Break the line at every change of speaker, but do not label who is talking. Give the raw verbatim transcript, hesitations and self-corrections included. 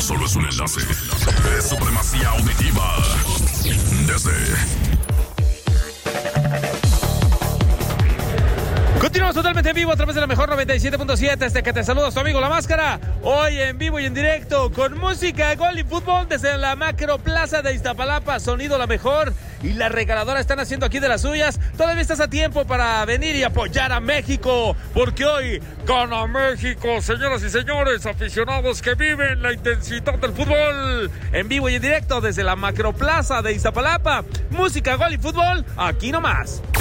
solo es un enlace. Es supremacía auditiva. Desde...
Continuamos totalmente en vivo a través de la mejor noventa y siete punto siete. Desde que te saluda su amigo La Máscara. Hoy en vivo y en directo con música, gol y fútbol desde la Macro Plaza de Iztapalapa. Sonido La Mejor y la Regaladora están haciendo aquí de las suyas. Todavía estás a tiempo para venir y apoyar a México, porque hoy gana México, señoras y señores, aficionados que viven la intensidad del fútbol. En vivo y en directo desde la Macro Plaza de Iztapalapa. Música, gol y fútbol, aquí nomás.